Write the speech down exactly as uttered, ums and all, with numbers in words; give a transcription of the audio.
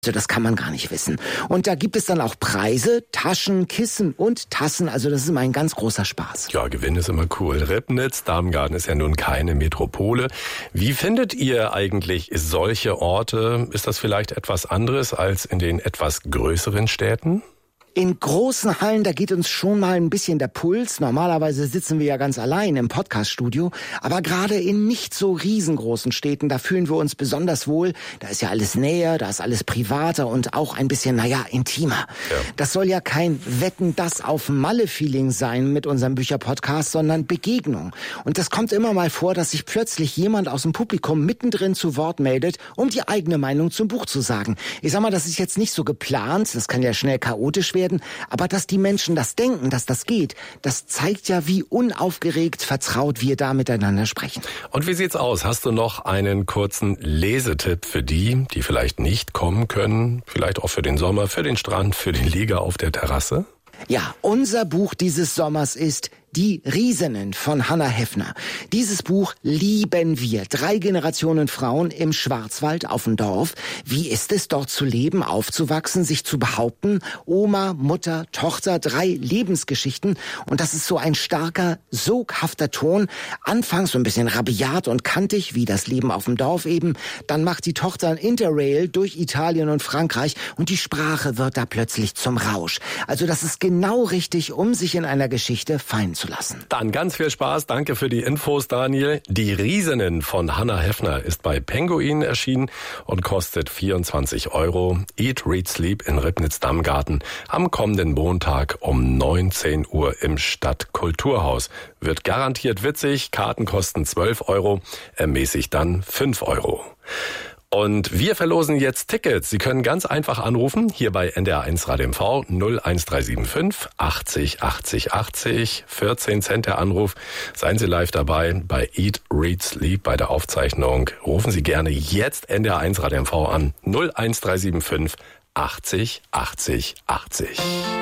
Also das kann man gar nicht wissen. Und da gibt es dann auch Preise, Taschen, Kissen und Tassen. Also das ist immer ein ganz großer Spaß. Ja, Gewinn ist immer cool. Ribnitz, Damgarten ist ja nun keine Metropole. Wie findet ihr eigentlich solche Orte? Ist das vielleicht etwas anderes als in den etwas größeren Städten? In großen Hallen, da geht uns schon mal ein bisschen der Puls. Normalerweise sitzen wir ja ganz allein im Podcaststudio. Aber gerade in nicht so riesengroßen Städten, da fühlen wir uns besonders wohl. Da ist ja alles näher, da ist alles privater und auch ein bisschen, naja, intimer. Ja. Das soll ja kein Wetten, das auf Malle-Feeling sein mit unserem Bücherpodcast, sondern Begegnung. Und das kommt immer mal vor, dass sich plötzlich jemand aus dem Publikum mittendrin zu Wort meldet, um die eigene Meinung zum Buch zu sagen. Ich sag mal, das ist jetzt nicht so geplant, das kann ja schnell chaotisch werden. Aber dass die Menschen das denken, dass das geht, das zeigt ja, wie unaufgeregt, vertraut wir da miteinander sprechen. Und wie sieht's aus? Hast du noch einen kurzen Lesetipp für die, die vielleicht nicht kommen können? Vielleicht auch für den Sommer, für den Strand, für den Lieger auf der Terrasse? Ja, unser Buch dieses Sommers ist Die Riesinnen von Hannah Heffner. Dieses Buch lieben wir. Drei Generationen Frauen im Schwarzwald auf dem Dorf. Wie ist es, dort zu leben, aufzuwachsen, sich zu behaupten? Oma, Mutter, Tochter, drei Lebensgeschichten. Und das ist so ein starker, soghafter Ton. Anfangs so ein bisschen rabiat und kantig, wie das Leben auf dem Dorf eben. Dann macht die Tochter ein Interrail durch Italien und Frankreich und die Sprache wird da plötzlich zum Rausch. Also das ist genau richtig, um sich in einer Geschichte fein zu lassen. Dann ganz viel Spaß. Danke für die Infos, Daniel. Die Riesinnen von Hannah Heffner ist bei Penguin erschienen und kostet vierundzwanzig Euro. Eat, Read, Sleep in Ribnitz-Damgarten am kommenden Montag um neunzehn Uhr im Stadtkulturhaus. Wird garantiert witzig. Karten kosten zwölf Euro, ermäßigt dann fünf Euro. Und wir verlosen jetzt Tickets. Sie können ganz einfach anrufen, hier bei N D R eins Radio M V null eins drei sieben fünf achtzig achtzig achtzig, vierzehn Cent der Anruf. Seien Sie live dabei bei Eat, Read, Sleep bei der Aufzeichnung. Rufen Sie gerne jetzt N D R eins Radio M V an null eins drei sieben fünf achtzig achtzig achtzig.